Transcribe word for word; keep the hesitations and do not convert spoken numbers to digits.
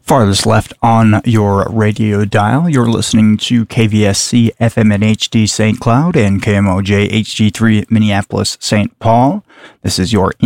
Farthest left on your radio dial, you're listening to K V S C F M and H D Saint Cloud and K M O J H D three Minneapolis Saint Paul. This is your